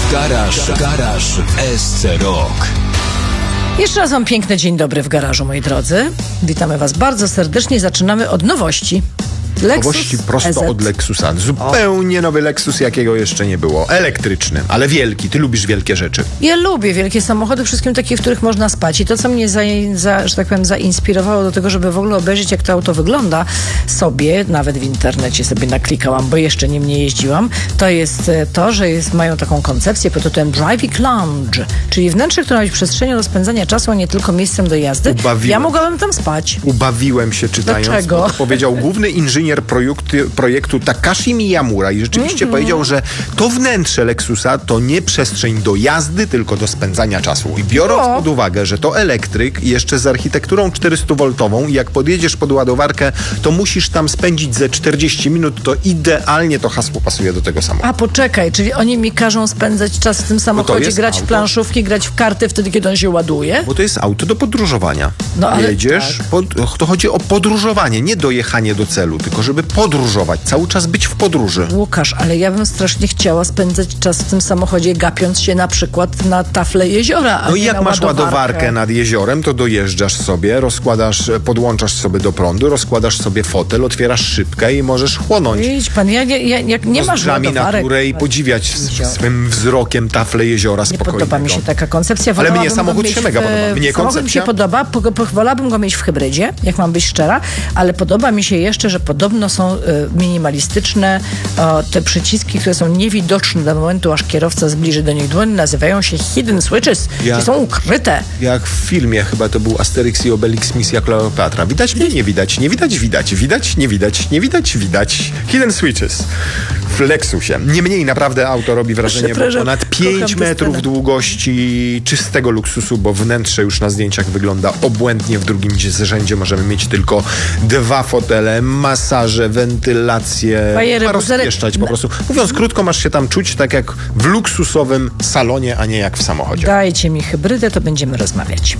Garaż w SC Rock. Jeszcze raz wam piękny dzień dobry w garażu, moi drodzy. Witamy was bardzo serdecznie. Zaczynamy od nowości. Nowości prosto EZ. od Lexusa. Zupełnie nowy Lexus, jakiego jeszcze nie było. Elektryczny, ale wielki. Ty lubisz wielkie rzeczy. Ja lubię wielkie samochody, wszystkim takie, w których można spać. I to, co mnie, że tak powiem, zainspirowało do tego, żeby w ogóle obejrzeć, jak to auto wygląda sobie, nawet w internecie sobie naklikałam, bo jeszcze nim nie jeździłam, to jest to, że mają taką koncepcję pod tytułem Driving Lounge, czyli wnętrze, które ma być przestrzenią do spędzania czasu, a nie tylko miejscem do jazdy. Ja mogłabym tam spać. Ubawiłem się czytając. Dlaczego? To powiedział główny inżynier projektu Takashi Miyamura i rzeczywiście powiedział, że to wnętrze Lexusa to nie przestrzeń do jazdy, tylko do spędzania czasu. I biorąc pod uwagę, że to elektryk i jeszcze z architekturą 400V i jak podjedziesz pod ładowarkę, to musisz tam spędzić ze 40 minut, to idealnie to hasło pasuje do tego samochodu. A poczekaj, czyli oni mi każą spędzać czas w tym samochodzie, grać w planszówki, grać w karty wtedy, kiedy on się ładuje? Bo to jest auto do podróżowania. No, ale jedziesz, to chodzi o podróżowanie, nie dojechanie do celu, tylko żeby podróżować, cały czas być w podróży. Łukasz, ale ja bym strasznie chciała spędzać czas w tym samochodzie, gapiąc się na przykład na taflę jeziora, a No i nie jak na masz ładowarkę nad jeziorem, to dojeżdżasz sobie, podłączasz sobie do prądu, rozkładasz sobie fotel, otwierasz szybkę i możesz chłonąć. Idź pan, jak nie masz ładowarek. naturę i podziwiać swym wzrokiem taflę jeziora spokojnego. Nie podoba mi się taka koncepcja. Ale mnie samochód się mega podoba. Mnie samochód mi się podoba, wolałabym go mieć w hybrydzie, jak mam być szczera, ale podoba mi się jeszcze, że podobno są minimalistyczne te przyciski, które są niewidoczne do momentu, aż kierowca zbliży do nich dłoń, nazywają się hidden switches, czyli są ukryte. Jak w filmie chyba to był Asterix i Obelix Misja Kleopatra. Widać mnie? Nie widać. Nie widać? Widać. Widać? Nie widać. Nie widać? Widać. Hidden switches w Lexusie. Niemniej naprawdę auto robi wrażenie, bo ponad 5 metrów długości czystego luksusu, bo wnętrze już na zdjęciach wygląda obłędnie. W drugim rzędzie możemy mieć tylko 2 fotele, masaże, wentylację, rozpieszczać po prostu. Mówiąc krótko, masz się tam czuć tak jak w luksusowym salonie, a nie jak w samochodzie. Dajcie mi hybrydę, to będziemy rozmawiać.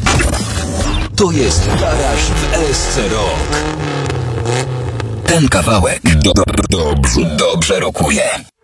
To jest Garaż w SC Rock. Ten kawałek dobrze rokuje.